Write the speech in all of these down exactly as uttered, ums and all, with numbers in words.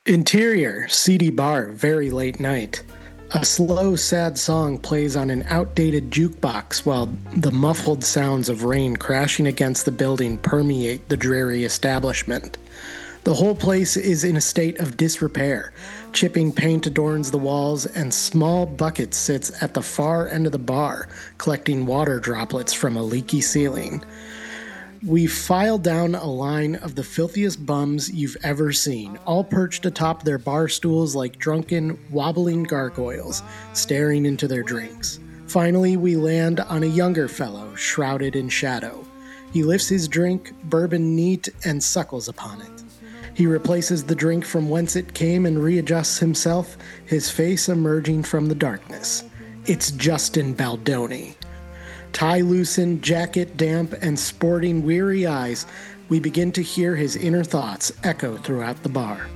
Interior, seedy bar, very late night. A slow, sad song plays on an outdated jukebox while the muffled sounds of rain crashing against the building permeate the dreary establishment. The whole place is in a state of disrepair. Chipping paint adorns the walls, and small bucket sits at the far end of the bar, collecting water droplets from a leaky ceiling. We file down a line of the filthiest bums you've ever seen, all perched atop their bar stools like drunken, wobbling gargoyles, staring into their drinks. Finally, we land on a younger fellow, shrouded in shadow. He lifts his drink, bourbon neat, and suckles upon it. He replaces the drink from whence it came and readjusts himself, his face emerging from the darkness. It's Justin Baldoni. Tie loosened, jacket damp, and sporting weary eyes, we begin to hear his inner thoughts echo throughout the bar.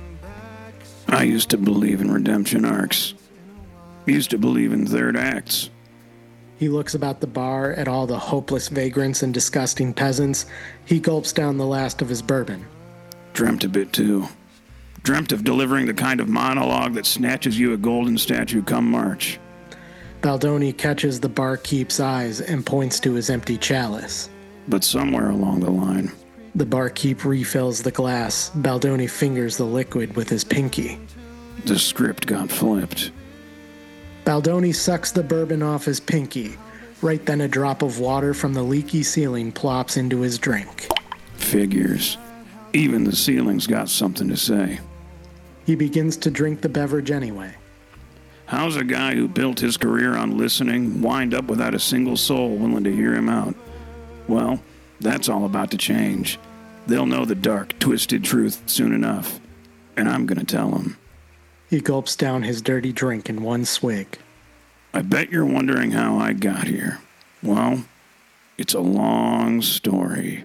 I used to believe in redemption arcs. Used to believe in third acts. He looks about the bar at all the hopeless vagrants and disgusting peasants. He gulps down the last of his bourbon. Dreamt a bit, too. Dreamt of delivering the kind of monologue that snatches you a golden statue come March. Baldoni catches the barkeep's eyes and points to his empty chalice. But somewhere along the line... The barkeep refills the glass. Baldoni fingers the liquid with his pinky. The script got flipped. Baldoni sucks the bourbon off his pinky. Right then a drop of water from the leaky ceiling plops into his drink. Figures. Even the ceiling's got something to say. He begins to drink the beverage anyway. How's a guy who built his career on listening wind up without a single soul willing to hear him out? Well, that's all about to change. They'll know the dark, twisted truth soon enough. And I'm gonna tell them. He gulps down his dirty drink in one swig. I bet you're wondering how I got here. Well, it's a long story.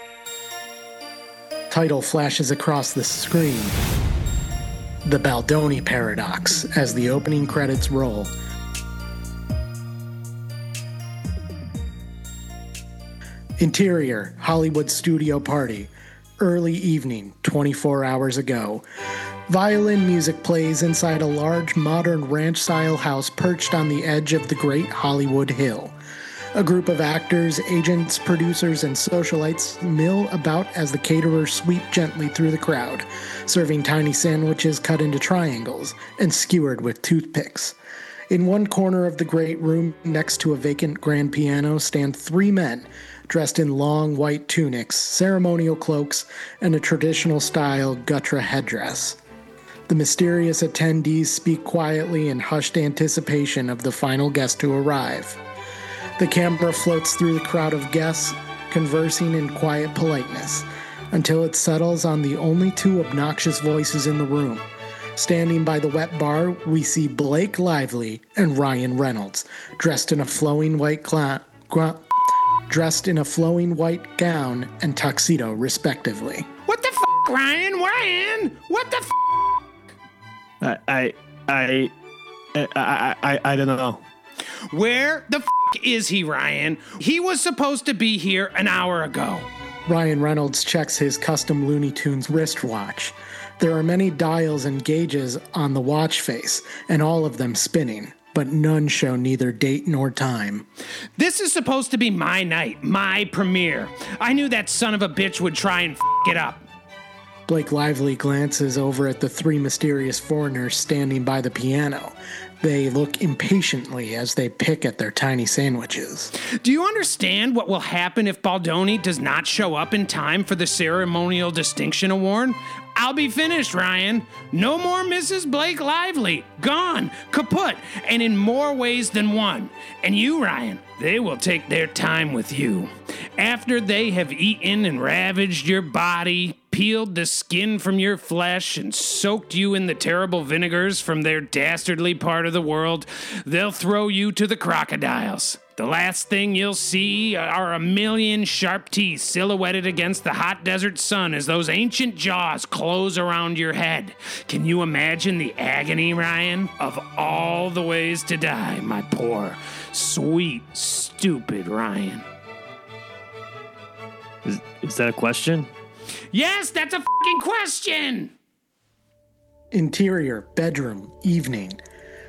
Title flashes across the screen. The Baldoni Paradox, as the opening credits roll. Interior, Hollywood studio party. Early evening, twenty-four hours ago. Violin music plays inside a large modern ranch-style house perched on the edge of the Great Hollywood Hill. A group of actors, agents, producers, and socialites mill about as the caterers sweep gently through the crowd, serving tiny sandwiches cut into triangles and skewered with toothpicks. In one corner of the great room, next to a vacant grand piano, stand three men, dressed in long white tunics, ceremonial cloaks, and a traditional-style Gutra headdress. The mysterious attendees speak quietly in hushed anticipation of the final guest to arrive. The camera floats through the crowd of guests, conversing in quiet politeness, until it settles on the only two obnoxious voices in the room. Standing by the wet bar, we see Blake Lively and Ryan Reynolds, dressed in a flowing white cla- gra- dressed in a flowing white gown and tuxedo, respectively. What the f***, Ryan? Ryan? What the f***? I, I, I, I, I, I don't know. Where the f*** is he, Ryan? He was supposed to be here an hour ago. Ryan Reynolds checks his custom Looney Tunes wristwatch. There are many dials and gauges on the watch face, and all of them spinning, but none show neither date nor time. This is supposed to be my night, my premiere. I knew that son of a bitch would try and f*** it up. Blake Lively glances over at the three mysterious foreigners standing by the piano. They look impatiently as they pick at their tiny sandwiches. Do you understand what will happen if Baldoni does not show up in time for the ceremonial distinction award? I'll be finished, Ryan. No more Missus Blake Lively. Gone. Kaput. And in more ways than one. And you, Ryan, they will take their time with you. After they have eaten and ravaged your body, peeled the skin from your flesh, and soaked you in the terrible vinegars from their dastardly part of the world, they'll throw you to the crocodiles. The last thing you'll see are a million sharp teeth silhouetted against the hot desert sun as those ancient jaws close around your head. Can you imagine the agony, Ryan, of all the ways to die, my poor, sweet, stupid Ryan? Is, is that a question? Yes, that's a fucking question! Interior, bedroom, evening.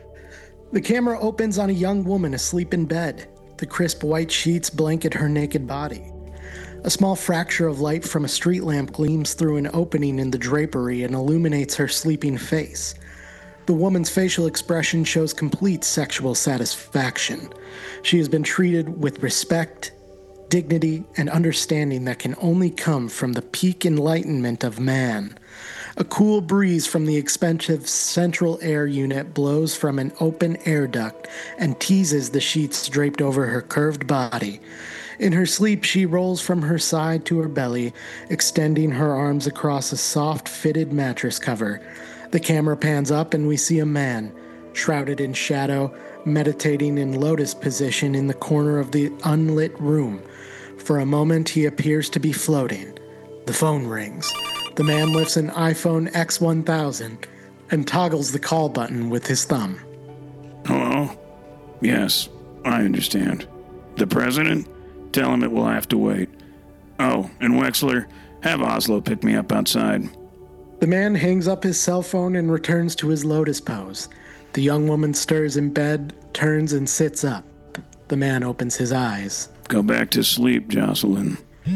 The camera opens on a young woman asleep in bed. The crisp white sheets blanket her naked body. A small fracture of light from a street lamp gleams through an opening in the drapery and illuminates her sleeping face. The woman's facial expression shows complete sexual satisfaction. She has been treated with respect, dignity, and understanding that can only come from the peak enlightenment of man. A cool breeze from the expensive central air unit blows from an open air duct and teases the sheets draped over her curved body. In her sleep, she rolls from her side to her belly, extending her arms across a soft, fitted mattress cover. The camera pans up and we see a man, shrouded in shadow, meditating in lotus position in the corner of the unlit room. For a moment, he appears to be floating. The phone rings. The man lifts an iPhone X one thousand and toggles the call button with his thumb. Hello? Yes, I understand. The president? Tell him it will have to wait. Oh, and Wexler, have Oslo pick me up outside. The man hangs up his cell phone and returns to his lotus pose. The young woman stirs in bed, turns and sits up. The man opens his eyes. Go back to sleep, Jocelyn.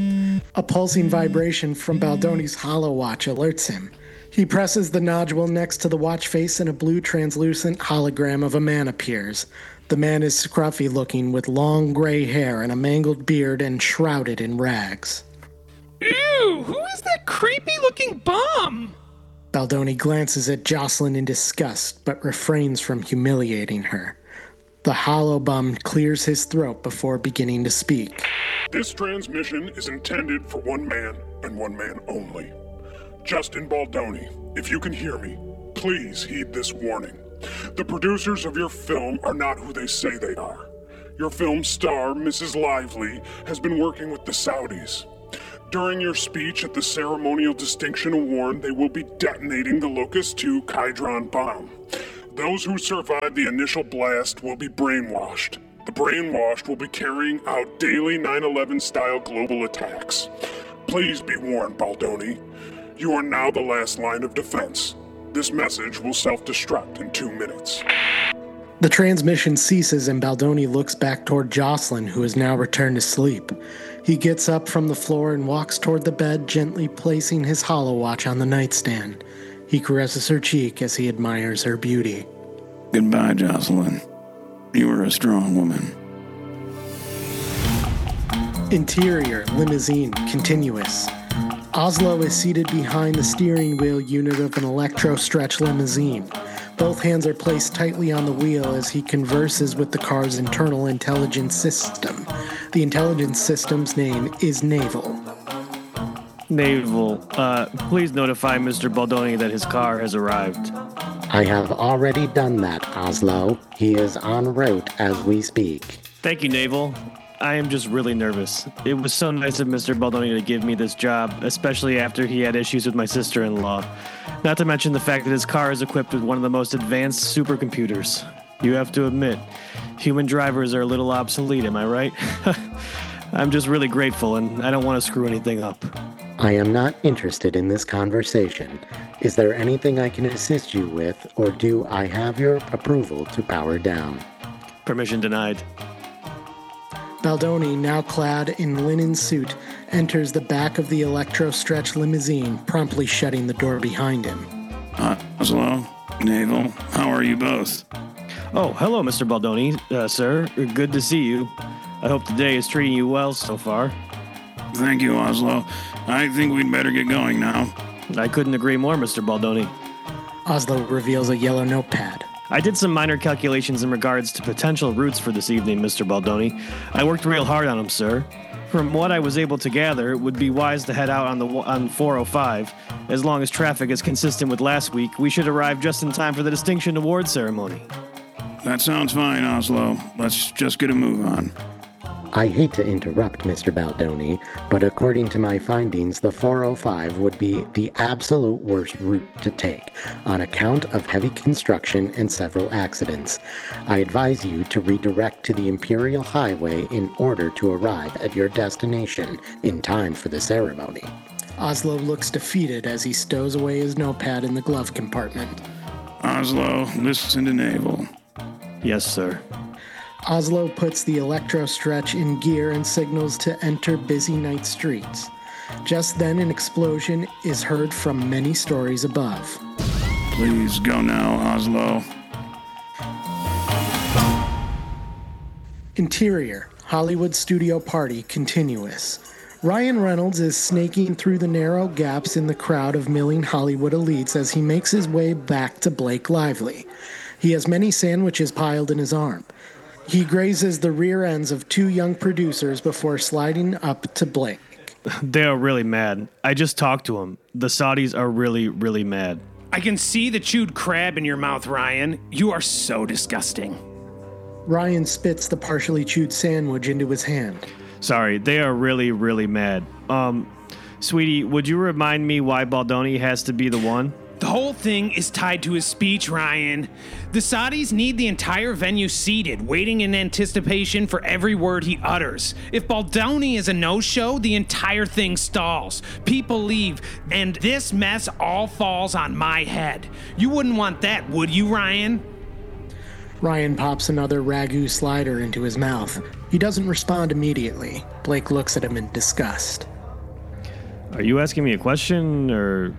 A pulsing vibration from Baldoni's hollow watch alerts him. He presses the nodule next to the watch face and a blue translucent hologram of a man appears. The man is scruffy looking with long gray hair and a mangled beard and shrouded in rags. Ew, who is that creepy looking bum? Baldoni glances at Jocelyn in disgust, but refrains from humiliating her. The hollow bum clears his throat before beginning to speak. This transmission is intended for one man and one man only. Justin Baldoni, if you can hear me, please heed this warning. The producers of your film are not who they say they are. Your film star, Missus Lively, has been working with the Saudis. During your speech at the Ceremonial Distinction Award, they will be detonating the Locust two Kydron bomb. Those who survive the initial blast will be brainwashed. The brainwashed will be carrying out daily nine eleven style global attacks. Please be warned, Baldoni. You are now the last line of defense. This message will self-destruct in two minutes. The transmission ceases and Baldoni looks back toward Jocelyn, who has now returned to sleep. He gets up from the floor and walks toward the bed, gently placing his holowatch on the nightstand. He caresses her cheek as he admires her beauty. Goodbye, Jocelyn. You are a strong woman. Interior, limousine, continuous. Oslo is seated behind the steering wheel unit of an electro-stretch limousine. Both hands are placed tightly on the wheel as he converses with the car's internal intelligence system. The intelligence system's name is Naval. Naval, uh, please notify Mister Baldoni that his car has arrived. I have already done that, Oslo. He is en route as we speak. Thank you, Naval. I am just really nervous. It was so nice of Mister Baldoni to give me this job, especially after he had issues with my sister-in-law. Not to mention the fact that his car is equipped with one of the most advanced supercomputers. You have to admit, human drivers are a little obsolete, am I right? I'm just really grateful, and I don't want to screw anything up. I am not interested in this conversation. Is there anything I can assist you with, or do I have your approval to power down? Permission denied. Baldoni, now clad in linen suit, enters the back of the electro-stretch limousine, promptly shutting the door behind him. Oslo, Naval, how are you both? Oh, hello, Mister Baldoni, uh, sir. Good to see you. I hope the day is treating you well so far. Thank you, Oslo. I think we'd better get going now. I couldn't agree more, Mister Baldoni. Oslo reveals a yellow notepad. I did some minor calculations in regards to potential routes for this evening, Mister Baldoni. I worked real hard on them, sir. From what I was able to gather, it would be wise to head out on the on four oh five. As long as traffic is consistent with last week, we should arrive just in time for the Distinction Award ceremony. That sounds fine, Oslo. Let's just get a move on. I hate to interrupt, Mister Baldoni, but according to my findings, the four oh five would be the absolute worst route to take, on account of heavy construction and several accidents. I advise you to redirect to the Imperial Highway in order to arrive at your destination in time for the ceremony. Oslo looks defeated as he stows away his notepad in the glove compartment. Oslo, listen to Naval. Yes, sir. Oslo puts the electro stretch in gear and signals to enter busy night streets. Just then, an explosion is heard from many stories above. Please go now, Oslo. Interior, Hollywood studio party continuous. Ryan Reynolds is snaking through the narrow gaps in the crowd of milling Hollywood elites as he makes his way back to Blake Lively. He has many sandwiches piled in his arm. He grazes the rear ends of two young producers before sliding up to Blake. They are really mad. I just talked to them. The Saudis are really, really mad. I can see the chewed crab in your mouth, Ryan. You are so disgusting. Ryan spits the partially chewed sandwich into his hand. Sorry, they are really, really mad. Um, sweetie, would you remind me why Baldoni has to be the one? The whole thing is tied to his speech, Ryan. The Saudis need the entire venue seated, waiting in anticipation for every word he utters. If Baldoni is a no-show, the entire thing stalls. People leave, and this mess all falls on my head. You wouldn't want that, would you, Ryan? Ryan pops another ragu slider into his mouth. He doesn't respond immediately. Blake looks at him in disgust. Are you asking me a question, or...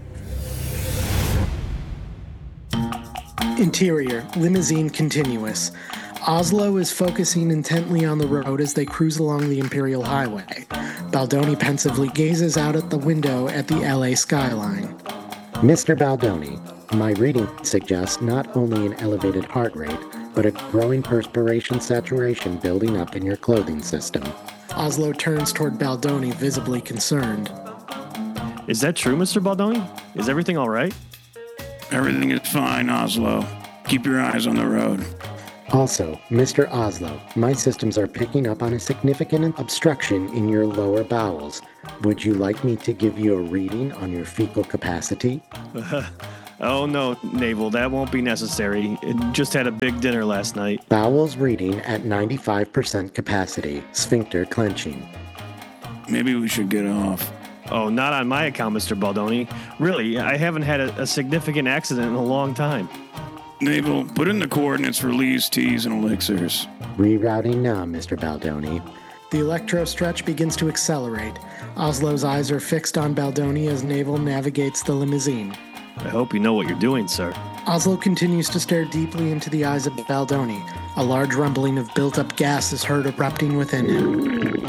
Interior, limousine continuous. Oslo is focusing intently on the road as they cruise along the Imperial Highway. Baldoni pensively gazes out at the window at the L A skyline. Mister Baldoni, my reading suggests not only an elevated heart rate, but a growing perspiration saturation building up in your clothing system. Oslo turns toward Baldoni, visibly concerned. Is that true, Mister Baldoni? Is everything all right? Everything is fine, Oslo. Keep your eyes on the road. Also, Mister Oslo, my systems are picking up on a significant obstruction in your lower bowels. Would you like me to give you a reading on your fecal capacity? Oh no, Naval, that won't be necessary. It just had a big dinner last night. Bowels reading at ninety-five percent capacity. Sphincter clenching. Maybe we should get off. Oh, not on my account, Mister Baldoni. Really, I haven't had a, a significant accident in a long time. Naval, put in the coordinates for Lee's teas and elixirs. Rerouting now, Mister Baldoni. The electro stretch begins to accelerate. Oslo's eyes are fixed on Baldoni as Naval navigates the limousine. I hope you know what you're doing, sir. Oslo continues to stare deeply into the eyes of Baldoni. A large rumbling of built-up gas is heard erupting within him.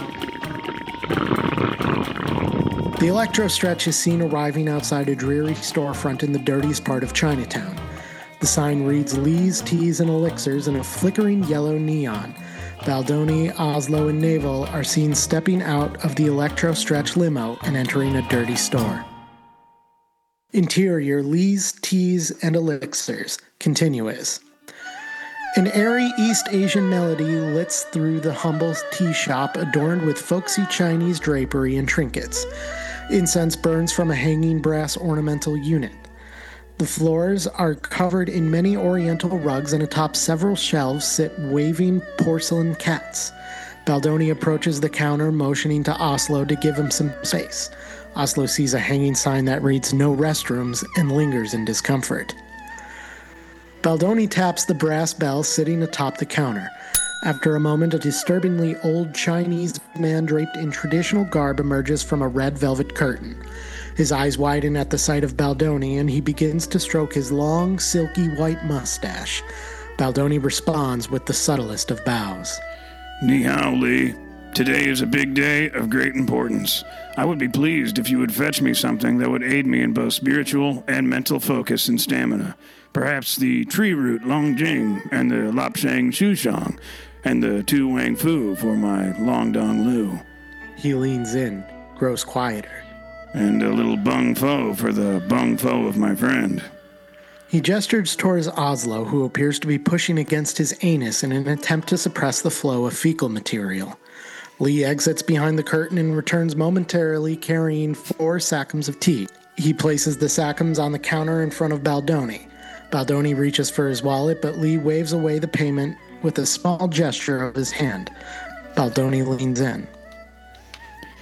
The electro stretch is seen arriving outside a dreary storefront in the dirtiest part of Chinatown. The sign reads Lee's Teas and Elixirs in a flickering yellow neon. Baldoni, Oslo, and Naval are seen stepping out of the electro stretch limo and entering a dirty store. Interior, Lee's Teas and Elixirs, continuous. An airy East Asian melody lits through the humble tea shop adorned with folksy Chinese drapery and trinkets. Incense burns from a hanging brass ornamental unit. The floors are covered in many oriental rugs, and atop several shelves sit waving porcelain cats. Baldoni approaches the counter, motioning to Oslo to give him some space. Oslo sees a hanging sign that reads "No restrooms" and lingers in discomfort. Baldoni taps the brass bell sitting atop the counter. After a moment, a disturbingly old Chinese man draped in traditional garb emerges from a red velvet curtain. His eyes widen at the sight of Baldoni, and he begins to stroke his long, silky white mustache. Baldoni responds with the subtlest of bows. Ni hao, Lee. Today is a big day of great importance. I would be pleased if you would fetch me something that would aid me in both spiritual and mental focus and stamina. Perhaps the tree root Longjing and the Lapshang Shushang and the Tu Wang Fu for my Long Dong Lu. He leans in, grows quieter. And a little Bung Fo for the Bung Fo of my friend. He gestures towards Oslo, who appears to be pushing against his anus in an attempt to suppress the flow of fecal material. Lee exits behind the curtain and returns momentarily carrying four sackums of tea. He places the sackums on the counter in front of Baldoni. Baldoni reaches for his wallet, but Lee waves away the payment with a small gesture of his hand. Baldoni leans in.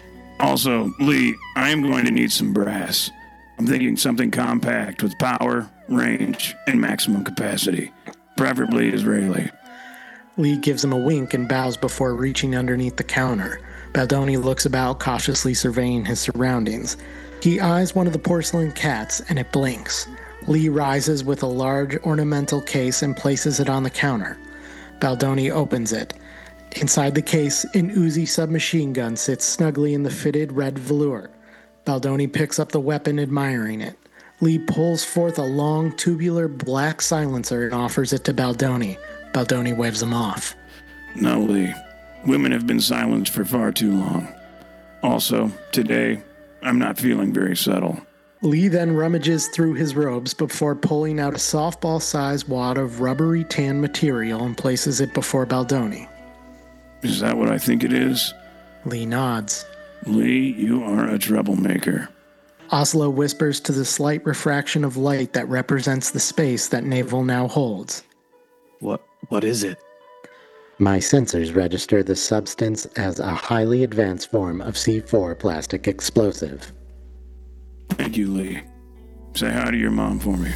Also, Lee, I am going to need some brass. I'm thinking something compact with power, range, and maximum capacity. Preferably Israeli. Lee gives him a wink and bows before reaching underneath the counter. Baldoni looks about, cautiously surveying his surroundings. He eyes one of the porcelain cats, and it blinks. Lee rises with a large ornamental case and places it on the counter. Baldoni opens it. Inside the case, an Uzi submachine gun sits snugly in the fitted red velour. Baldoni picks up the weapon, admiring it. Lee pulls forth a long, tubular black silencer and offers it to Baldoni. Baldoni waves him off. No, Lee. Women have been silenced for far too long. Also, today, I'm not feeling very subtle. Lee then rummages through his robes before pulling out a softball-sized wad of rubbery tan material and places it before Baldoni. Is that what I think it is? Lee nods. Lee, you are a troublemaker. Oslo whispers to the slight refraction of light that represents the space that Navel now holds. What? What is it? My sensors register the substance as a highly advanced form of C four plastic explosive. Thank you, Lee. Say hi to your mom for me.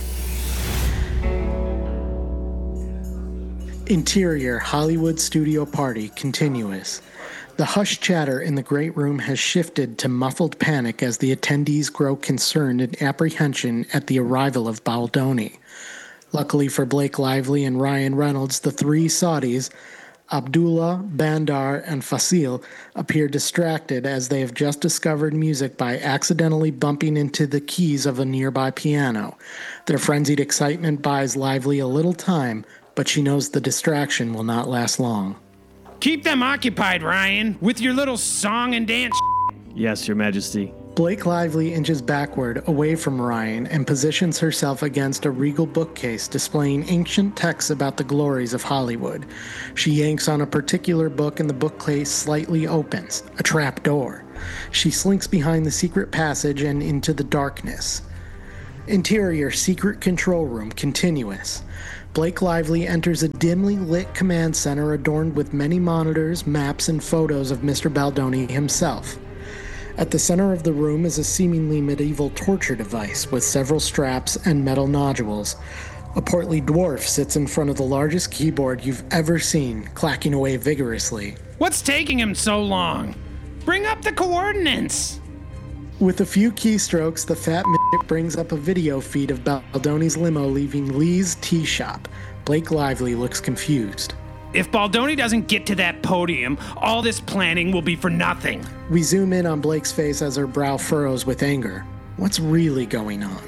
Interior Hollywood studio party continuous. The hushed chatter in the great room has shifted to muffled panic as the attendees grow concerned and apprehension at the arrival of Baldoni. Luckily for Blake Lively and Ryan Reynolds, the three Saudis, Abdullah, Bandar, and Fasil, appear distracted as they have just discovered music by accidentally bumping into the keys of a nearby piano. Their frenzied excitement buys Lively a little time, but she knows the distraction will not last long. Keep them occupied, Ryan, with your little song and dance. Yes, Your Majesty. Blake Lively inches backward away from Ryan and positions herself against a regal bookcase displaying ancient texts about the glories of Hollywood. She yanks on a particular book and the bookcase slightly opens, a trap door. She slinks behind the secret passage and into the darkness. Interior secret control room continuous. Blake Lively enters a dimly lit command center adorned with many monitors, maps, and photos of Mister Baldoni himself. At the center of the room is a seemingly medieval torture device with several straps and metal nodules. A portly dwarf sits in front of the largest keyboard you've ever seen, clacking away vigorously. What's taking him so long? Bring up the coordinates! With a few keystrokes, the fat midget brings up a video feed of Baldoni's limo leaving Lee's tea shop. Blake Lively looks confused. If Baldoni doesn't get to that podium, all this planning will be for nothing. We zoom in on Blake's face as her brow furrows with anger. What's really going on?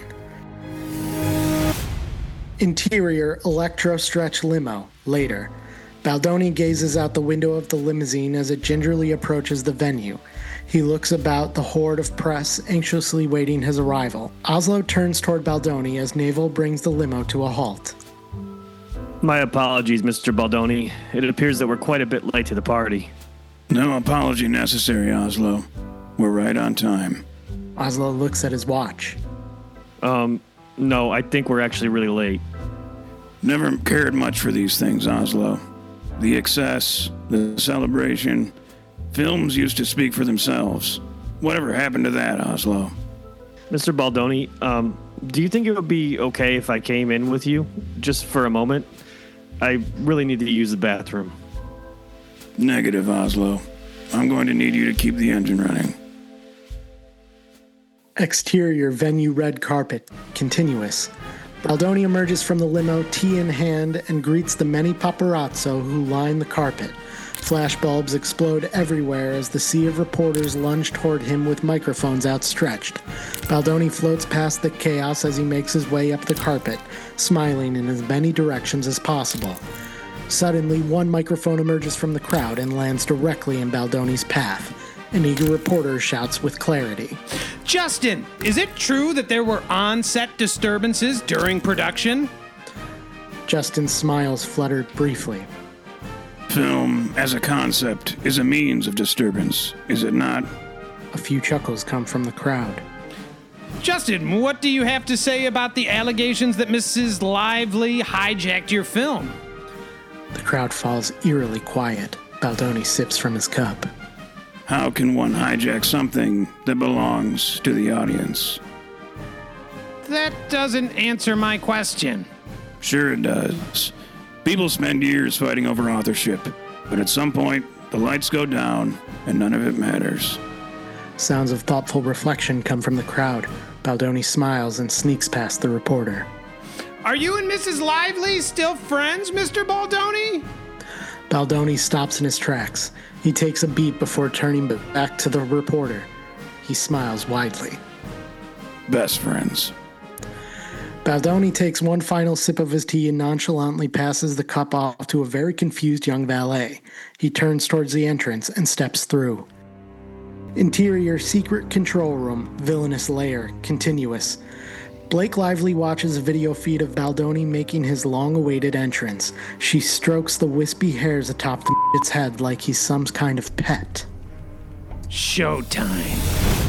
Interior electro stretch limo. Later. Baldoni gazes out the window of the limousine as it gingerly approaches the venue. He looks about the horde of press, anxiously waiting his arrival. Oslo turns toward Baldoni as Navel brings the limo to a halt. My apologies, Mister Baldoni. It appears that we're quite a bit late to the party. No apology necessary, Oslo. We're right on time. Oslo looks at his watch. Um, no, I think we're actually really late. Never cared much for these things, Oslo. The excess, the celebration. Films used to speak for themselves. Whatever happened to that, Oslo? Mister Baldoni, um, do you think it would be okay if I came in with you, just for a moment? I really need to use the bathroom. Negative, Oslo. I'm going to need you to keep the engine running. Exterior venue red carpet. Continuous. Baldoni emerges from the limo, tea in hand, and greets the many paparazzo who line the carpet. Flashbulbs explode everywhere as the sea of reporters lunge toward him with microphones outstretched. Baldoni floats past the chaos as he makes his way up the carpet, smiling in as many directions as possible. Suddenly, one microphone emerges from the crowd and lands directly in Baldoni's path. An eager reporter shouts with clarity. Justin, is it true that there were on-set disturbances during production? Justin's smiles fluttered briefly. Film, as a concept, is a means of disturbance, is it not? A few chuckles come from the crowd. Justin, what do you have to say about the allegations that Missus Lively hijacked your film? The crowd falls eerily quiet. Baldoni sips from his cup. How can one hijack something that belongs to the audience? That doesn't answer my question. Sure it does. People spend years fighting over authorship, but at some point, the lights go down and none of it matters. Sounds of thoughtful reflection come from the crowd. Baldoni smiles and sneaks past the reporter. Are you and Missus Lively still friends, Mister Baldoni? Baldoni stops in his tracks. He takes a beat before turning back to the reporter. He smiles widely. Best friends. Baldoni takes one final sip of his tea and nonchalantly passes the cup off to a very confused young valet. He turns towards the entrance and steps through. Interior secret control room, villainous lair, continuous. Blake Lively watches a video feed of Baldoni making his long-awaited entrance. She strokes the wispy hairs atop the its head like he's some kind of pet. Showtime.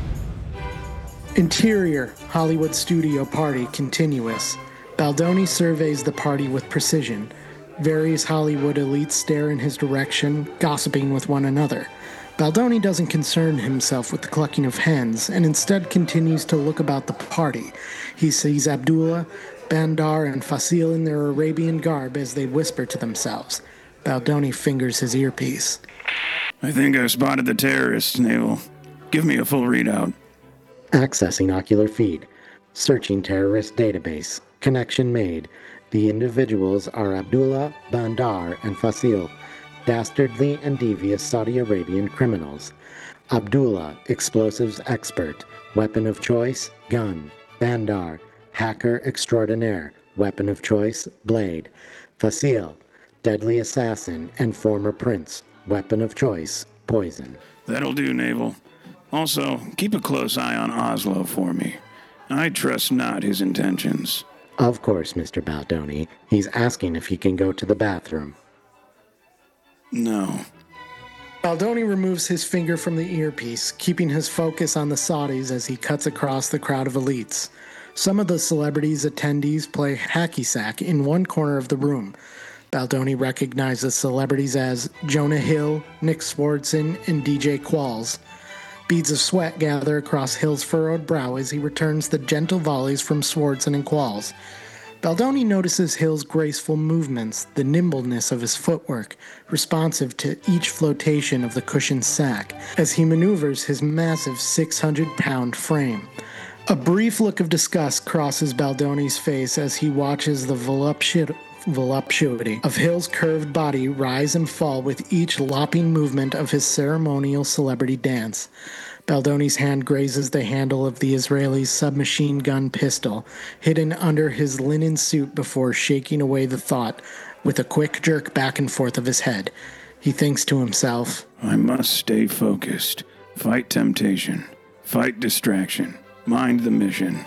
Interior, Hollywood studio party, continuous. Baldoni surveys the party with precision. Various Hollywood elites stare in his direction, gossiping with one another. Baldoni doesn't concern himself with the clucking of hens, and instead continues to look about the party. He sees Abdullah, Bandar, and Fasil in their Arabian garb as they whisper to themselves. Baldoni fingers his earpiece. I think I've spotted the terrorists, Naval. Give me a full readout. Accessing ocular feed. Searching terrorist database. Connection made. The individuals are Abdullah, Bandar, and Fasil. Dastardly and devious Saudi Arabian criminals. Abdullah, explosives expert, weapon of choice, gun. Bandar, hacker extraordinaire, weapon of choice, blade. Fasil, deadly assassin and former prince, weapon of choice, poison. That'll do, Naval. Also, keep a close eye on Oslo for me. I trust not his intentions. Of course, Mister Baldoni. He's asking if he can go to the bathroom. No. Baldoni removes his finger from the earpiece, keeping his focus on the Saudis as he cuts across the crowd of elites. Some of the celebrities' attendees play hacky sack in one corner of the room. Baldoni recognizes celebrities as Jonah Hill, Nick Swardson, and D J Qualls. Beads of sweat gather across Hill's furrowed brow as he returns the gentle volleys from Swardson and Qualls. Baldoni notices Hill's graceful movements, the nimbleness of his footwork, responsive to each flotation of the cushioned sack, as he maneuvers his massive six hundred pound frame. A brief look of disgust crosses Baldoni's face as he watches the voluptu- voluptuity of Hill's curved body rise and fall with each lopping movement of his ceremonial celebrity dance. Baldoni's hand grazes the handle of the Israeli's submachine gun pistol, hidden under his linen suit before shaking away the thought with a quick jerk back and forth of his head. He thinks to himself, I must stay focused. Fight temptation. Fight distraction. Mind the mission.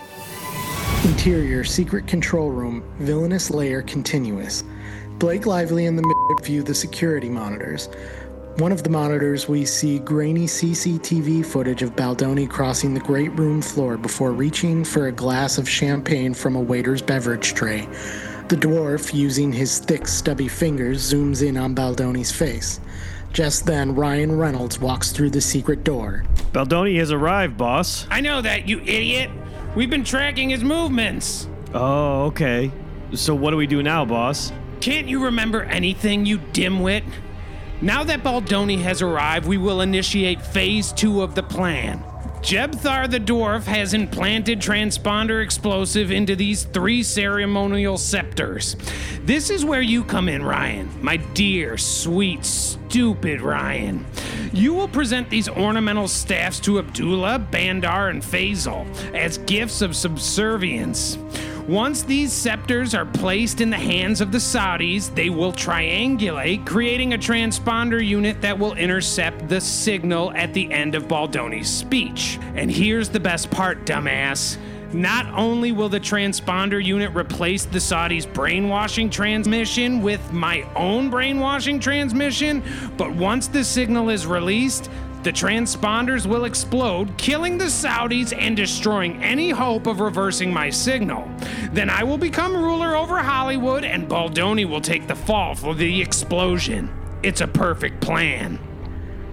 Interior secret control room, villainous lair continuous. Blake Lively and the midget view the security monitors. One of the monitors, we see grainy C C T V footage of Baldoni crossing the great room floor before reaching for a glass of champagne from a waiter's beverage tray. The dwarf, using his thick, stubby fingers, zooms in on Baldoni's face. Just then, Ryan Reynolds walks through the secret door. Baldoni has arrived, boss. I know that, you idiot. We've been tracking his movements. Oh, okay. So what do we do now, boss? Can't you remember anything, you dimwit? Now that Baldoni has arrived, we will initiate phase two of the plan. Jebthar the dwarf has implanted transponder explosive into these three ceremonial scepters. This is where you come in, Ryan. My dear, sweet, stupid Ryan. You will present these ornamental staffs to Abdullah, Bandar, and Faisal as gifts of subservience. Once these scepters are placed in the hands of the Saudis, they will triangulate, creating a transponder unit that will intercept the signal at the end of Baldoni's speech. And here's the best part, dumbass. Not only will the transponder unit replace the Saudis' brainwashing transmission with my own brainwashing transmission, but once the signal is released, the transponders will explode, killing the Saudis and destroying any hope of reversing my signal. Then I will become ruler over Hollywood and Baldoni will take the fall for the explosion. It's a perfect plan.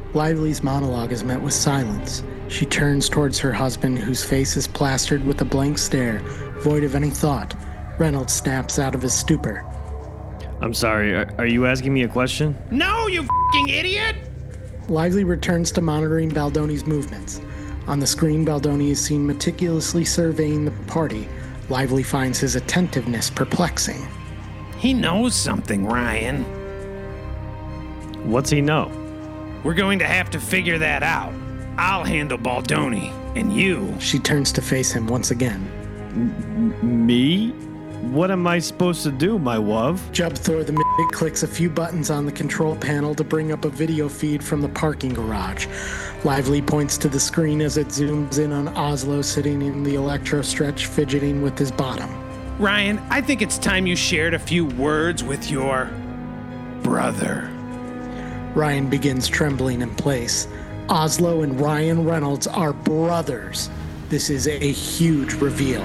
Lively's monologue is met with silence. She turns towards her husband, whose face is plastered with a blank stare, void of any thought. Reynolds snaps out of his stupor. I'm sorry, are, are you asking me a question? No, you f***ing idiot! Lively returns to monitoring Baldoni's movements. On the screen, Baldoni is seen meticulously surveying the party. Lively finds his attentiveness perplexing. He knows something, Ryan. What's he know? We're going to have to figure that out. I'll handle Baldoni, and you... She turns to face him once again. M- me? What am I supposed to do, my love? Jubthor the Mid clicks a few buttons on the control panel to bring up a video feed from the parking garage. Lively points to the screen as it zooms in on Oslo sitting in the electro stretch, fidgeting with his bottom. Ryan, I think it's time you shared a few words with your... brother. Ryan begins trembling in place. Oslo and Ryan Reynolds are brothers. This is a huge reveal.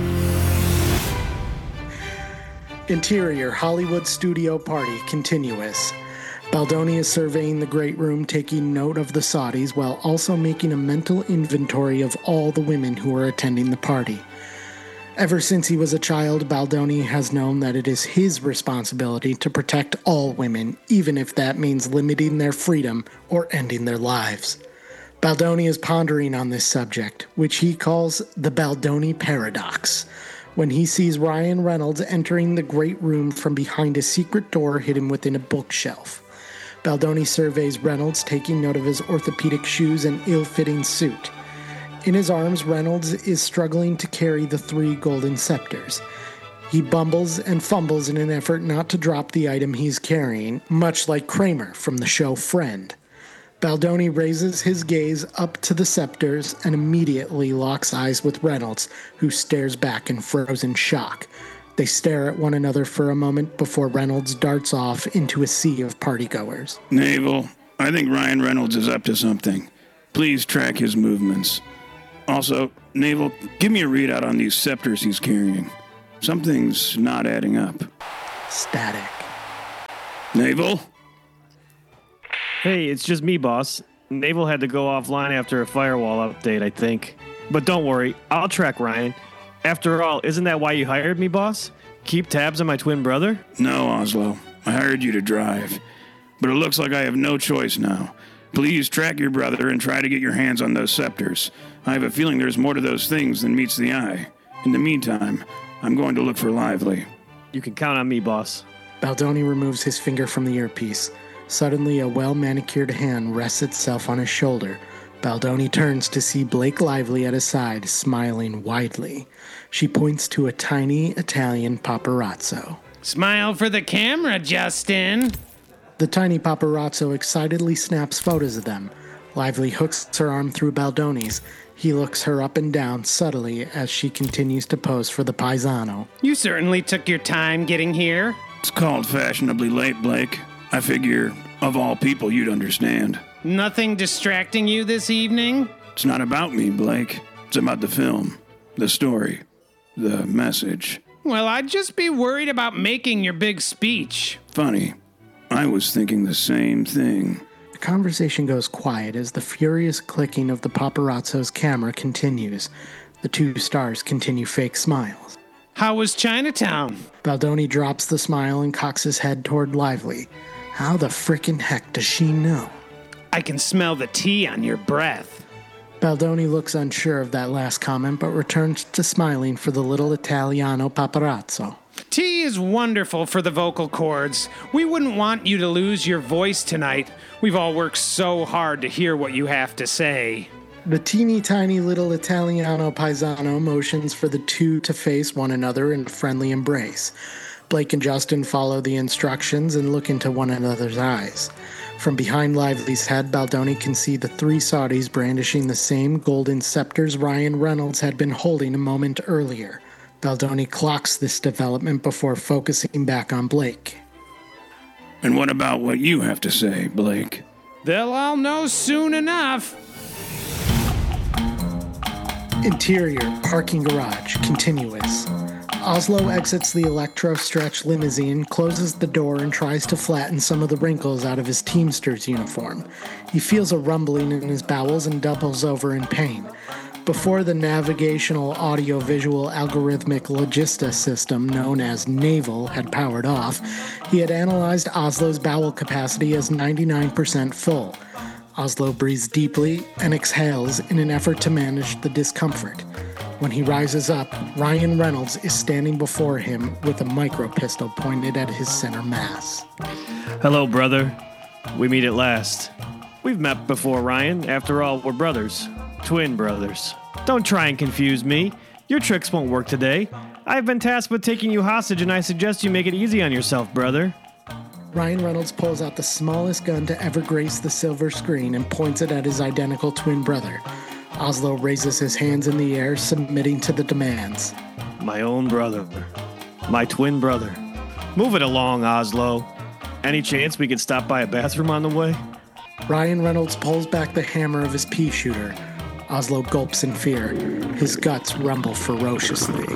Interior Hollywood studio party continuous. Baldoni is surveying the great room, taking note of the Saudis while also making a mental inventory of all the women who are attending the party. Ever since he was a child, Baldoni has known that it is his responsibility to protect all women, even if that means limiting their freedom or ending their lives. Baldoni is pondering on this subject, which he calls the Baldoni paradox, when he sees Ryan Reynolds entering the great room from behind a secret door hidden within a bookshelf. Baldoni surveys Reynolds, taking note of his orthopedic shoes and ill-fitting suit. In his arms, Reynolds is struggling to carry the three golden scepters. He bumbles and fumbles in an effort not to drop the item he's carrying, much like Kramer from the show Friend. Baldoni raises his gaze up to the scepters and immediately locks eyes with Reynolds, who stares back in frozen shock. They stare at one another for a moment before Reynolds darts off into a sea of partygoers. Naval, I think Ryan Reynolds is up to something. Please track his movements. Also, Naval, give me a readout on these scepters he's carrying. Something's not adding up. Static. Naval? Hey, it's just me, boss. Naval had to go offline after a firewall update, I think. But don't worry, I'll track Ryan. After all, isn't that why you hired me, boss? Keep tabs on my twin brother? No, Oslo. I hired you to drive. But it looks like I have no choice now. Please track your brother and try to get your hands on those scepters. I have a feeling there's more to those things than meets the eye. In the meantime, I'm going to look for Lively. You can count on me, boss. Baldoni removes his finger from the earpiece. Suddenly, a well-manicured hand rests itself on his shoulder. Baldoni turns to see Blake Lively at his side, smiling widely. She points to a tiny Italian paparazzo. Smile for the camera, Justin. The tiny paparazzo excitedly snaps photos of them. Lively hooks her arm through Baldoni's. He looks her up and down subtly as she continues to pose for the paisano. You certainly took your time getting here. It's called fashionably late, Blake. I figure, of all people, you'd understand. Nothing distracting you this evening? It's not about me, Blake. It's about the film, the story, the message. Well, I'd just be worried about making your big speech. Funny. I was thinking the same thing. The conversation goes quiet as the furious clicking of the paparazzo's camera continues. The two stars continue fake smiles. How was Chinatown? Baldoni drops the smile and cocks his head toward Lively. How the frickin' heck does she know? I can smell the tea on your breath. Baldoni looks unsure of that last comment, but returns to smiling for the little Italiano paparazzo. Tea is wonderful for the vocal cords. We wouldn't want you to lose your voice tonight. We've all worked so hard to hear what you have to say. The teeny tiny little Italiano paisano motions for the two to face one another in a friendly embrace. Blake and Justin follow the instructions and look into one another's eyes. From behind Lively's head, Baldoni can see the three Saudis brandishing the same golden scepters Ryan Reynolds had been holding a moment earlier. Baldoni clocks this development before focusing back on Blake. And what about what you have to say, Blake? They'll all know soon enough. Interior, parking garage, continuous. Oslo exits the electro-stretch limousine, closes the door, and tries to flatten some of the wrinkles out of his Teamster's uniform. He feels a rumbling in his bowels and doubles over in pain. Before the navigational audio-visual algorithmic logista system known as Naval had powered off, he had analyzed Oslo's bowel capacity as ninety-nine percent full. Oslo breathes deeply and exhales in an effort to manage the discomfort. When he rises up, Ryan Reynolds is standing before him with a micro pistol pointed at his center mass. Hello, brother. We meet at last. We've met before, Ryan. After all, we're brothers. Twin brothers. Don't try and confuse me. Your tricks won't work today. I've been tasked with taking you hostage, and I suggest you make it easy on yourself, brother. Ryan Reynolds pulls out the smallest gun to ever grace the silver screen and points it at his identical twin brother. Oslo raises his hands in the air, submitting to the demands. My own brother. My twin brother. Move it along, Oslo. Any chance we could stop by a bathroom on the way? Ryan Reynolds pulls back the hammer of his pea shooter. Oslo gulps in fear. His guts rumble ferociously.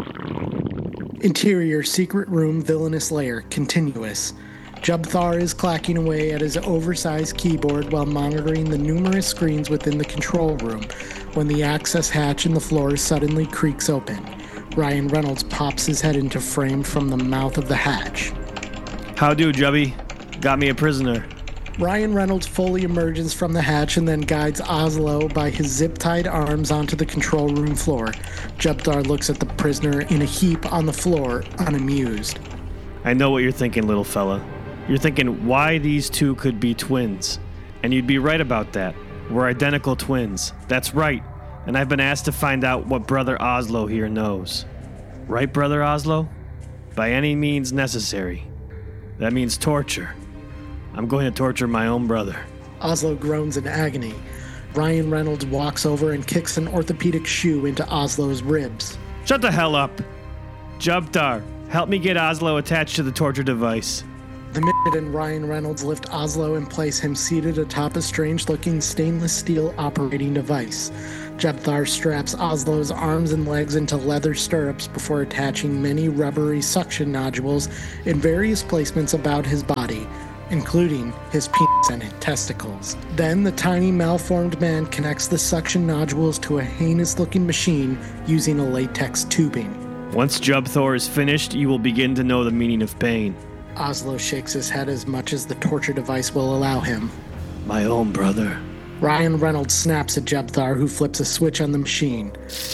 Interior secret room villainous lair continuous. Jubthar is clacking away at his oversized keyboard while monitoring the numerous screens within the control room when the access hatch in the floor suddenly creaks open. Ryan Reynolds pops his head into frame from the mouth of the hatch. How do, Jubby? Got me a prisoner. Ryan Reynolds fully emerges from the hatch and then guides Oslo by his zip-tied arms onto the control room floor. Jubthar looks at the prisoner in a heap on the floor, unamused. I know what you're thinking, little fella. You're thinking why these two could be twins. And you'd be right about that. We're identical twins. That's right. And I've been asked to find out what Brother Oslo here knows. Right, Brother Oslo? By any means necessary. That means torture. I'm going to torture my own brother. Oslo groans in agony. Ryan Reynolds walks over and kicks an orthopedic shoe into Oslo's ribs. Shut the hell up! Jubthar, help me get Oslo attached to the torture device. The midget and Ryan Reynolds lift Oslo and place him seated atop a strange-looking stainless steel operating device. Jubthar straps Oslo's arms and legs into leather stirrups before attaching many rubbery suction nodules in various placements about his body, including his penis and his testicles. Then the tiny malformed man connects the suction nodules to a heinous-looking machine using a latex tubing. Once Jubthar is finished, you will begin to know the meaning of pain. Oslo shakes his head as much as the torture device will allow him. My own brother. Ryan Reynolds snaps at Jubthar, who flips a switch on the machine.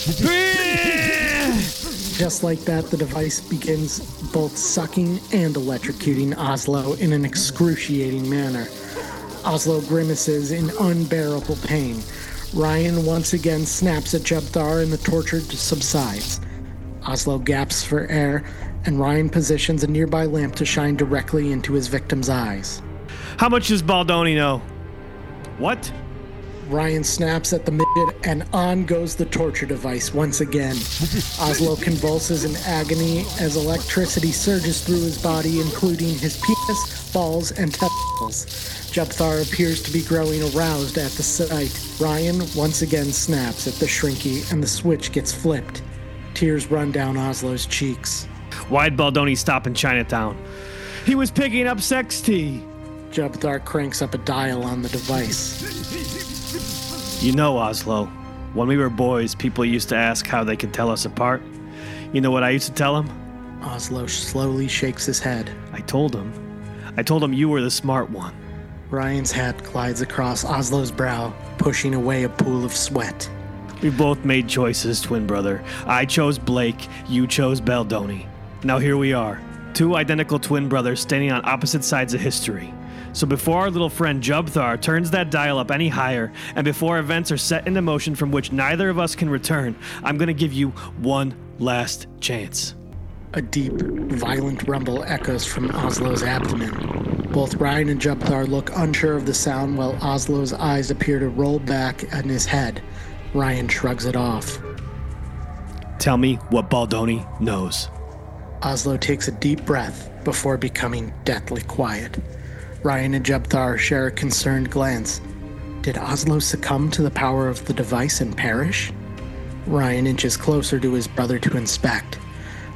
Just like that, the device begins both sucking and electrocuting Oslo in an excruciating manner. Oslo grimaces in unbearable pain. Ryan once again snaps at Jubthar and the torture subsides. Oslo gasps for air, and Ryan positions a nearby lamp to shine directly into his victim's eyes. How much does Baldoni know? What? Ryan snaps at the midget, and on goes the torture device once again. Oslo convulses in agony as electricity surges through his body, including his penis, balls, and testicles. Jubthar appears to be growing aroused at the sight. Ryan once again snaps at the shrinky, and the switch gets flipped. Tears run down Oslo's cheeks. Why'd Baldoni stop in Chinatown? He was picking up sex tea. Jubthar cranks up a dial on the device. You know, Oslo, when we were boys, people used to ask how they could tell us apart. You know what I used to tell them? Oslo slowly shakes his head. I told him. I told him you were the smart one. Ryan's hat glides across Oslo's brow, pushing away a pool of sweat. We both made choices, twin brother. I chose Blake, you chose Baldoni. Now here we are, two identical twin brothers standing on opposite sides of history. So before our little friend Jubthar turns that dial up any higher, and before events are set into motion from which neither of us can return, I'm going to give you one last chance. A deep, violent rumble echoes from Oslo's abdomen. Both Ryan and Jubthar look unsure of the sound while Oslo's eyes appear to roll back in his head. Ryan shrugs it off. Tell me what Baldoni knows. Oslo takes a deep breath before becoming deathly quiet. Ryan and Jubthar share a concerned glance. Did Oslo succumb to the power of the device and perish? Ryan inches closer to his brother to inspect.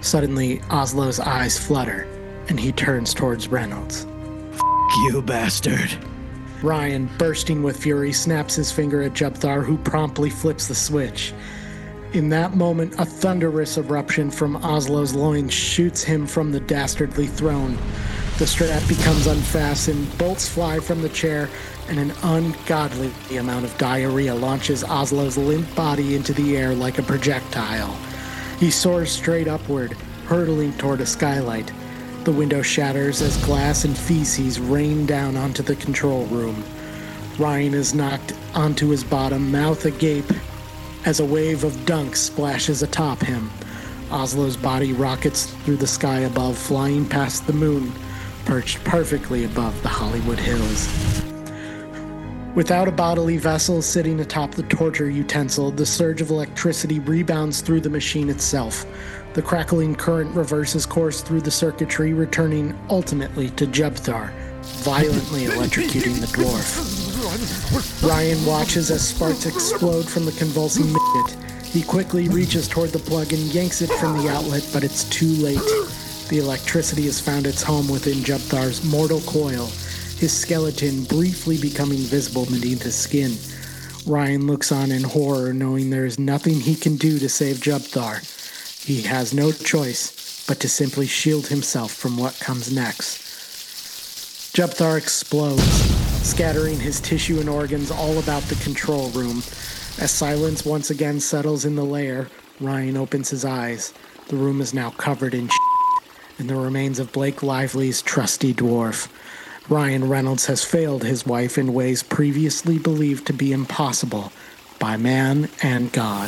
Suddenly, Oslo's eyes flutter, and he turns towards Reynolds. You bastard. Ryan, bursting with fury, snaps his finger at Jubthar, who promptly flips the switch. In that moment, a thunderous eruption from Oslo's loins shoots him from the dastardly throne. The strap becomes unfastened, bolts fly from the chair, and an ungodly amount of diarrhea launches Oslo's limp body into the air like a projectile. He soars straight upward, hurtling toward a skylight. The window shatters as glass and feces rain down onto the control room. Ryan is knocked onto his bottom, mouth agape, as a wave of dunks splashes atop him. Oslo's body rockets through the sky above, flying past the moon, perched perfectly above the Hollywood Hills. Without a bodily vessel sitting atop the torture utensil, the surge of electricity rebounds through the machine itself. The crackling current reverses course through the circuitry, returning ultimately to Jubthar, violently electrocuting the dwarf. Ryan watches as sparks explode from the convulsing midget. He quickly reaches toward the plug and yanks it from the outlet, but it's too late. The electricity has found its home within Jubthar's mortal coil, his skeleton briefly becoming visible beneath his skin. Ryan looks on in horror, knowing there is nothing he can do to save Jubthar. He has no choice but to simply shield himself from what comes next. Jubthar explodes, scattering his tissue and organs all about the control room. As silence once again settles in the lair, Ryan opens his eyes. The room is now covered in shit and the remains of Blake Lively's trusty dwarf. Ryan Reynolds has failed his wife in ways previously believed to be impossible by man and God.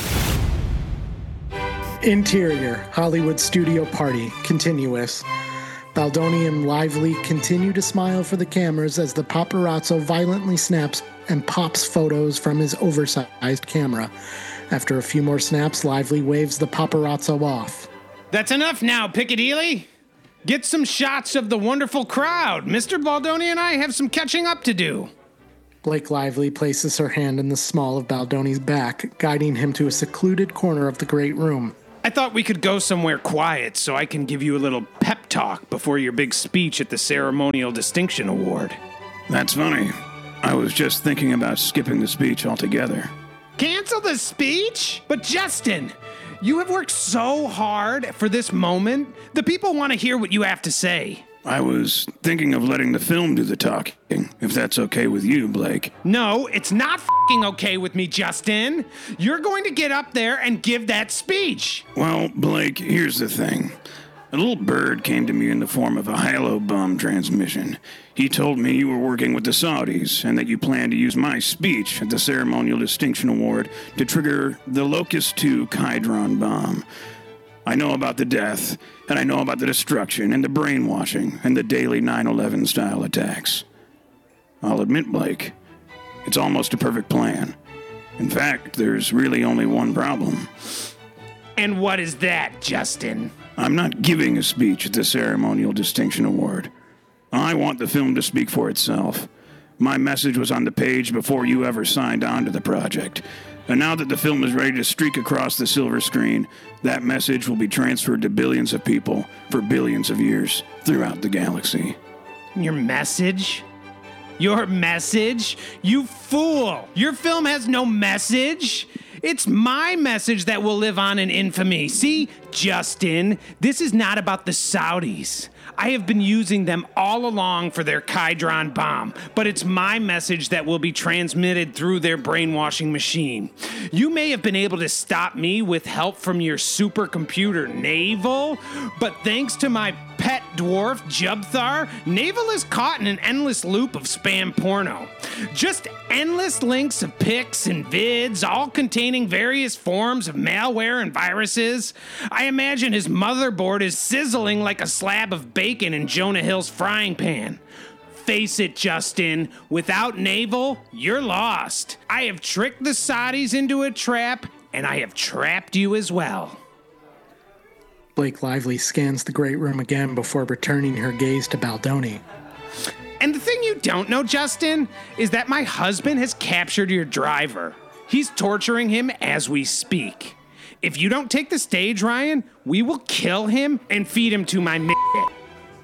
Interior, Hollywood studio party, continuous. Baldoni and Lively continue to smile for the cameras as the paparazzo violently snaps and pops photos from his oversized camera. After a few more snaps, Lively waves the paparazzo off. That's enough now, Piccadilly. Get some shots of the wonderful crowd. Mister Baldoni and I have some catching up to do. Blake Lively places her hand in the small of Baldoni's back, guiding him to a secluded corner of the great room. I thought we could go somewhere quiet so I can give you a little pep talk before your big speech at the Ceremonial Distinction Award. That's funny. I was just thinking about skipping the speech altogether. Cancel the speech? But Justin, you have worked so hard for this moment. The people want to hear what you have to say. I was thinking of letting the film do the talking, if that's okay with you, Blake. No, it's not f***ing okay with me, Justin. You're going to get up there and give that speech. Well, Blake, here's the thing. A little bird came to me in the form of a halo bomb transmission. He told me you were working with the Saudis and that you planned to use my speech at the Ceremonial Distinction Award to trigger the Locust two Kydron bomb. I know about the death, and I know about the destruction and the brainwashing and the daily nine eleven style attacks. I'll admit, Blake, it's almost a perfect plan. In fact, there's really only one problem. And what is that, Justin? I'm not giving a speech at the Ceremonial Distinction Award. I want the film to speak for itself. My message was on the page before you ever signed on to the project. And now that the film is ready to streak across the silver screen, that message will be transferred to billions of people for billions of years throughout the galaxy. Your message? Your message? You fool! Your film has no message! It's my message that will live on in infamy. See, Justin, this is not about the Saudis. I have been using them all along for their Kydron bomb, but it's my message that will be transmitted through their brainwashing machine. You may have been able to stop me with help from your supercomputer Naval, but thanks to my pet dwarf, Jubthar, Naval is caught in an endless loop of spam porno. Just endless links of pics and vids, all containing various forms of malware and viruses. I imagine his motherboard is sizzling like a slab of bacon in Jonah Hill's frying pan. Face it, Justin, without Naval, you're lost. I have tricked the Saudis into a trap, and I have trapped you as well. Blake Lively scans the great room again before returning her gaze to Baldoni. And the thing you don't know, Justin, is that my husband has captured your driver. He's torturing him as we speak. If you don't take the stage, Ryan, we will kill him and feed him to my midget.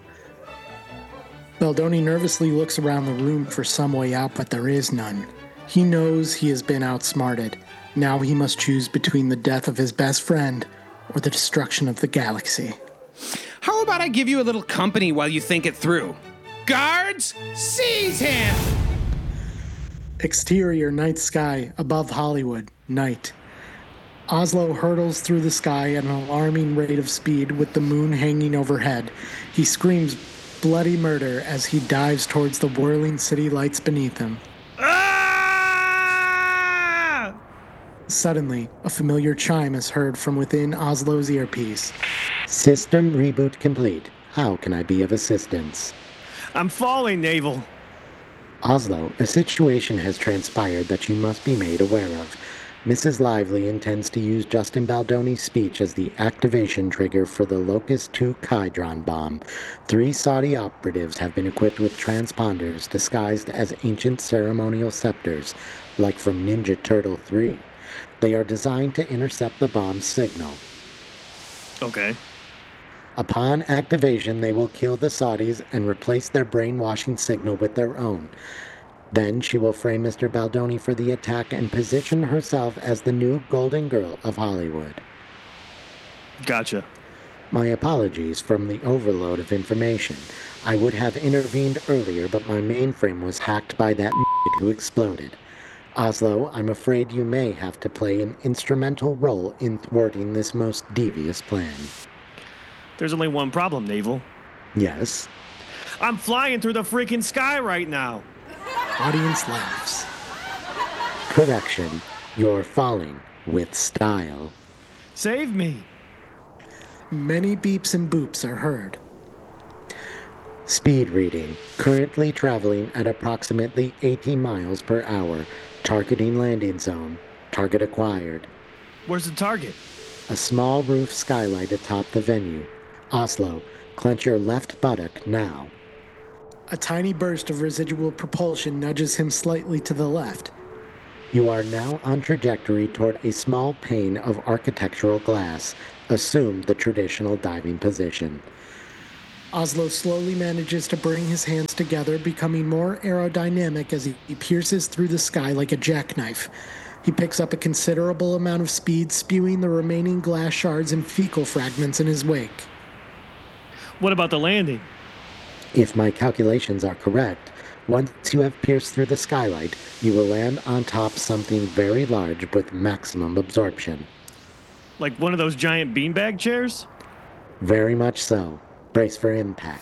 Baldoni nervously looks around the room for some way out, but there is none. He knows he has been outsmarted. Now he must choose between the death of his best friend or the destruction of the galaxy. How about I give you a little company while you think it through? Guards, seize him! Exterior night sky above Hollywood, night. Oslo hurtles through the sky at an alarming rate of speed with the moon hanging overhead. He screams bloody murder as he dives towards the whirling city lights beneath him. Ah! Suddenly, a familiar chime is heard from within Oslo's earpiece. System reboot complete. How can I be of assistance? I'm falling, Navel. Oslo, a situation has transpired that you must be made aware of. Missus Lively intends to use Justin Baldoni's speech as the activation trigger for the Locust two Kydron bomb. Three Saudi operatives have been equipped with transponders disguised as ancient ceremonial scepters, like from Ninja Turtle three. They are designed to intercept the bomb's signal. Okay. Upon activation, they will kill the Saudis and replace their brainwashing signal with their own. Then she will frame Mister Baldoni for the attack and position herself as the new Golden Girl of Hollywood. Gotcha. My apologies from the overload of information. I would have intervened earlier, but my mainframe was hacked by that who exploded. Oslo, I'm afraid you may have to play an instrumental role in thwarting this most devious plan. There's only one problem, Navel. Yes? I'm flying through the freaking sky right now. Audience laughs. Correction. You're falling with style. Save me. Many beeps and boops are heard. Speed reading. Currently traveling at approximately eighty miles per hour. Targeting landing zone. Target acquired. Where's the target? A small roof skylight atop the venue. Oslo, clench your left buttock now. A tiny burst of residual propulsion nudges him slightly to the left. You are now on trajectory toward a small pane of architectural glass. Assume the traditional diving position. Oslo slowly manages to bring his hands together, becoming more aerodynamic as he pierces through the sky like a jackknife. He picks up a considerable amount of speed, spewing the remaining glass shards and fecal fragments in his wake. What about the landing? If my calculations are correct, once you have pierced through the skylight, you will land on top something very large with maximum absorption. Like one of those giant beanbag chairs? Very much so. Brace for impact.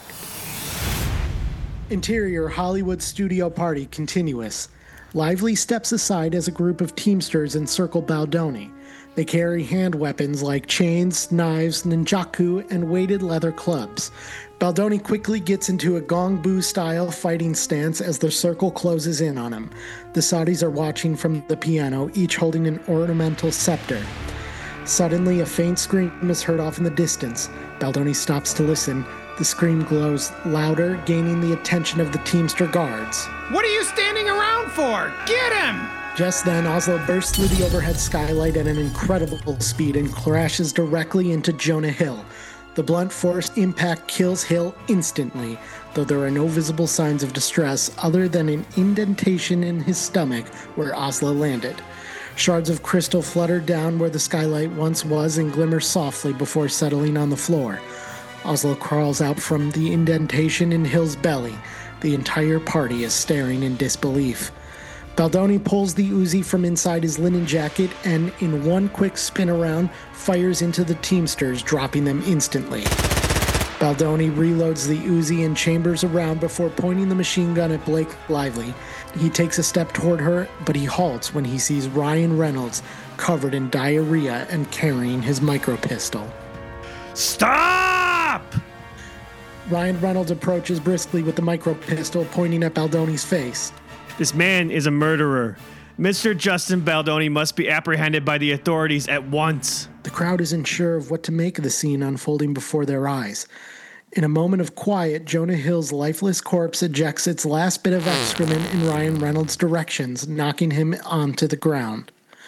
Interior Hollywood studio party continuous. Lively steps aside as a group of Teamsters encircle Baldoni. They carry hand weapons like chains, knives, nunchaku, and weighted leather clubs. Baldoni quickly gets into a Gong Bu-style fighting stance as the circle closes in on him. The Saudis are watching from the piano, each holding an ornamental scepter. Suddenly, a faint scream is heard off in the distance. Baldoni stops to listen. The scream glows louder, gaining the attention of the Teamster guards. What are you standing around for? Get him! Just then, Oslo bursts through the overhead skylight at an incredible speed and crashes directly into Jonah Hill. The blunt force impact kills Hill instantly, though there are no visible signs of distress other than an indentation in his stomach where Oslo landed. Shards of crystal flutter down where the skylight once was and glimmer softly before settling on the floor. Oslo crawls out from the indentation in Hill's belly. The entire party is staring in disbelief. Baldoni pulls the Uzi from inside his linen jacket and, in one quick spin around, fires into the Teamsters, dropping them instantly. Baldoni reloads the Uzi and chambers around before pointing the machine gun at Blake Lively. He takes a step toward her, but he halts when he sees Ryan Reynolds covered in diarrhea and carrying his micro pistol. Stop! Ryan Reynolds approaches briskly with the micro pistol pointing at Baldoni's face. This man is a murderer. Mister Justin Baldoni must be apprehended by the authorities at once. The crowd isn't sure of what to make of the scene unfolding before their eyes. In a moment of quiet, Jonah Hill's lifeless corpse ejects its last bit of excrement in Ryan Reynolds' directions, knocking him onto the ground.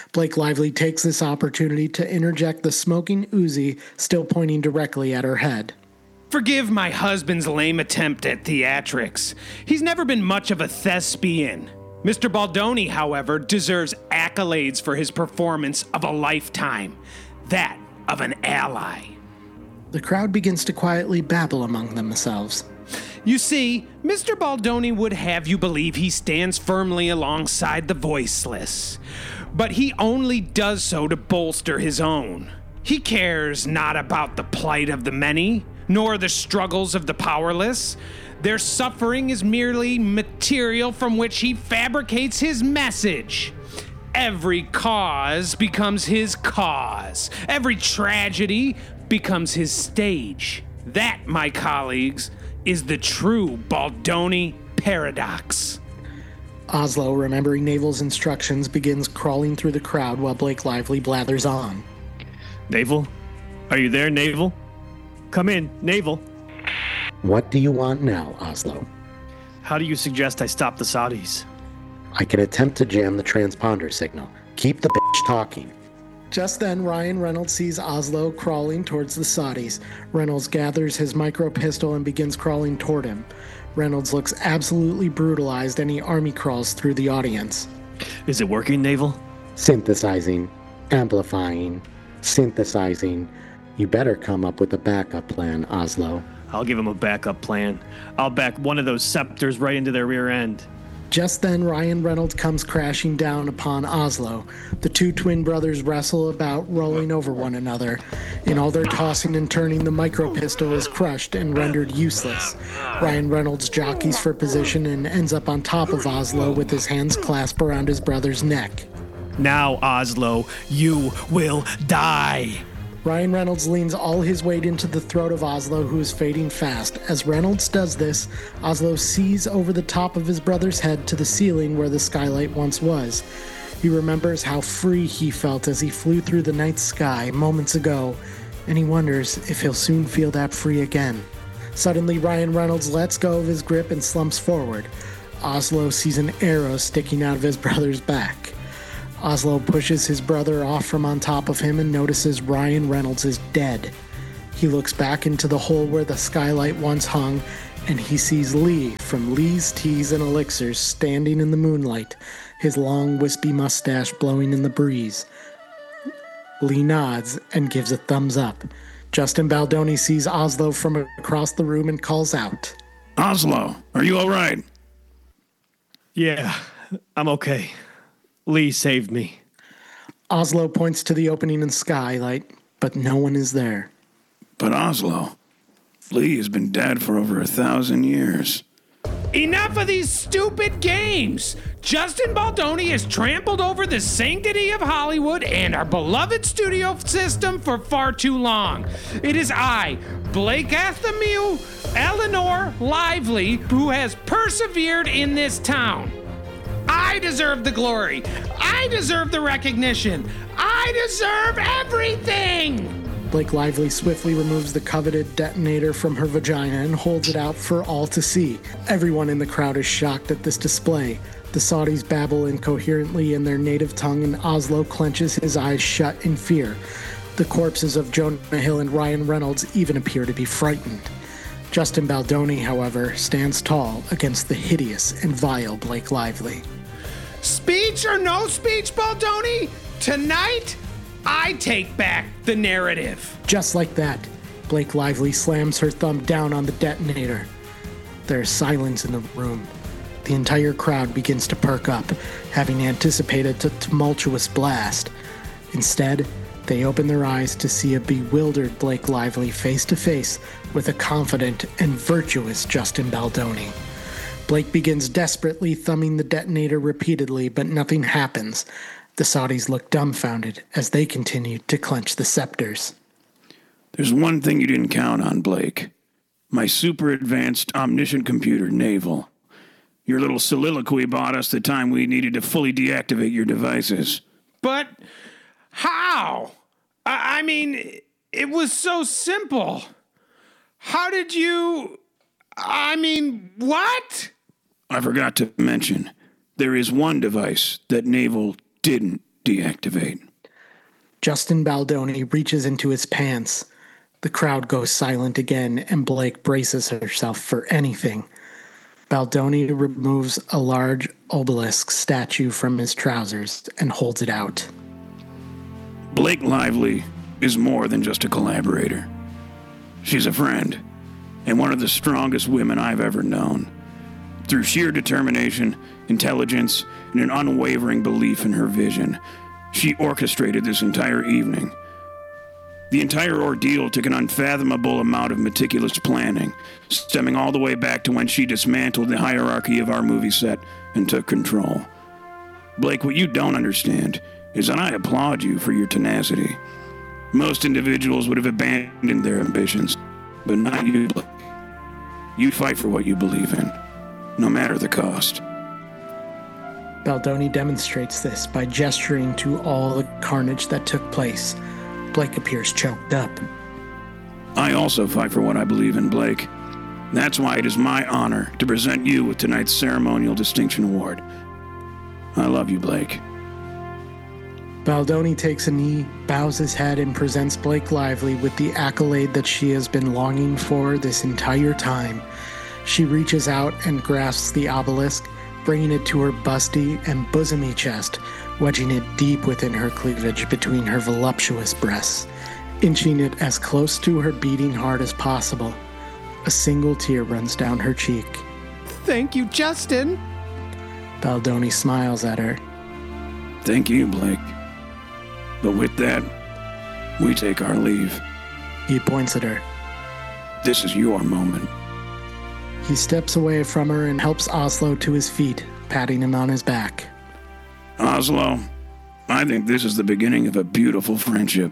Blake Lively takes this opportunity to interject the smoking Uzi, still pointing directly at her head. Forgive my husband's lame attempt at theatrics. He's never been much of a thespian. Mister Baldoni, however, deserves accolades for his performance of a lifetime. That of an ally. The crowd begins to quietly babble among themselves. You see, Mister Baldoni would have you believe he stands firmly alongside the voiceless. But he only does so to bolster his own. He cares not about the plight of the many, nor the struggles of the powerless. Their suffering is merely material from which he fabricates his message. Every cause becomes his cause. Every tragedy becomes his stage. That, my colleagues, is the true Baldoni paradox. Oslo, remembering Navel's instructions, begins crawling through the crowd while Blake Lively blathers on. Navel? Are you there, Navel? Come in, Navel. What do you want now, Oslo? How do you suggest I stop the Saudis? I can attempt to jam the transponder signal. Keep the bitch talking. Just then, Ryan Reynolds sees Oslo crawling towards the Saudis. Reynolds gathers his micro pistol and begins crawling toward him. Reynolds looks absolutely brutalized and he army crawls through the audience. Is it working, Navel? Synthesizing, amplifying, synthesizing. You better come up with a backup plan, Oslo. I'll give him a backup plan. I'll back one of those scepters right into their rear end. Just then, Ryan Reynolds comes crashing down upon Oslo. The two twin brothers wrestle about, rolling over one another. In all their tossing and turning, the micro pistol is crushed and rendered useless. Ryan Reynolds jockeys for position and ends up on top of Oslo with his hands clasped around his brother's neck. Now, Oslo, you will die. Ryan Reynolds leans all his weight into the throat of Oslo, who is fading fast. As Reynolds does this, Oslo sees over the top of his brother's head to the ceiling where the skylight once was. He remembers how free he felt as he flew through the night sky moments ago, and he wonders if he'll soon feel that free again. Suddenly, Ryan Reynolds lets go of his grip and slumps forward. Oslo sees an arrow sticking out of his brother's back. Oslo pushes his brother off from on top of him and notices Ryan Reynolds is dead. He looks back into the hole where the skylight once hung, and he sees Lee from Lee's Teas and Elixirs standing in the moonlight, his long wispy mustache blowing in the breeze. Lee nods and gives a thumbs up. Justin Baldoni sees Oslo from across the room and calls out, Oslo, are you all right? Yeah, I'm okay. Lee saved me. Oslo points to the opening in the skylight, but no one is there. But Oslo, Lee has been dead for over a thousand years. Enough of these stupid games! Justin Baldoni has trampled over the sanctity of Hollywood and our beloved studio system for far too long. It is I, Blake Athamiu Eleanor Lively, who has persevered in this town. I deserve the glory. I deserve the recognition. I deserve everything! Blake Lively swiftly removes the coveted detonator from her vagina and holds it out for all to see. Everyone in the crowd is shocked at this display. The Saudis babble incoherently in their native tongue, and Oslo clenches his eyes shut in fear. The corpses of Jonah Hill and Ryan Reynolds even appear to be frightened. Justin Baldoni, however, stands tall against the hideous and vile Blake Lively. Speech or no speech, Baldoni? Tonight, I take back the narrative. Just like that, Blake Lively slams her thumb down on the detonator. There is silence in the room. The entire crowd begins to perk up, having anticipated the tumultuous blast. Instead, they open their eyes to see a bewildered Blake Lively face to face with a confident and virtuous Justin Baldoni. Blake begins desperately thumbing the detonator repeatedly, but nothing happens. The Saudis look dumbfounded as they continue to clench the scepters. There's one thing you didn't count on, Blake. My super advanced omniscient computer, Navel. Your little soliloquy bought us the time we needed to fully deactivate your devices. But how? I, I mean, it was so simple. How did you... I mean, what? I forgot to mention, there is one device that Navel didn't deactivate. Justin Baldoni reaches into his pants. The crowd goes silent again, and Blake braces herself for anything. Baldoni removes a large obelisk statue from his trousers and holds it out. Blake Lively is more than just a collaborator. She's a friend, and one of the strongest women I've ever known. Through sheer determination, intelligence, and an unwavering belief in her vision, she orchestrated this entire evening. The entire ordeal took an unfathomable amount of meticulous planning, stemming all the way back to when she dismantled the hierarchy of our movie set and took control. Blake, what you don't understand is that I applaud you for your tenacity. Most individuals would have abandoned their ambitions, but not you, Blake. You fight for what you believe in, no matter the cost. Baldoni demonstrates this by gesturing to all the carnage that took place. Blake appears choked up. I also fight for what I believe in, Blake. That's why it is my honor to present you with tonight's ceremonial distinction award. I love you, Blake. Baldoni takes a knee, bows his head, and presents Blake Lively with the accolade that she has been longing for this entire time. She reaches out and grasps the obelisk, bringing it to her busty and bosomy chest, wedging it deep within her cleavage between her voluptuous breasts, inching it as close to her beating heart as possible. A single tear runs down her cheek. Thank you, Justin. Baldoni smiles at her. Thank you, Blake. But with that, we take our leave. He points at her. This is your moment. He steps away from her and helps Oslo to his feet, patting him on his back. Oslo, I think this is the beginning of a beautiful friendship.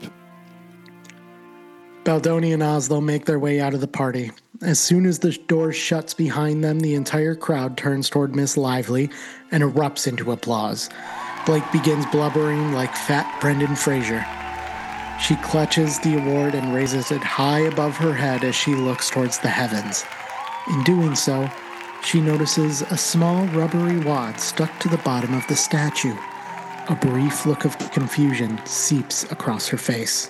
Baldoni and Oslo make their way out of the party. As soon as the door shuts behind them, the entire crowd turns toward Miss Lively and erupts into applause. Blake begins blubbering like fat Brendan Fraser. She clutches the award and raises it high above her head as she looks towards the heavens. In doing so, she notices a small rubbery wad stuck to the bottom of the statue. A brief look of confusion seeps across her face.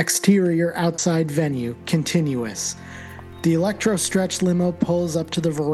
Exterior outside venue, continuous. The electro stretch limo pulls up to the veranda.